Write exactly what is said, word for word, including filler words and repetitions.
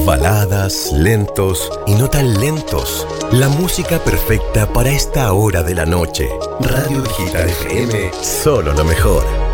Baladas, lentos y no tan lentos. La música perfecta para esta hora de la noche. Radio Digital F M, solo lo mejor.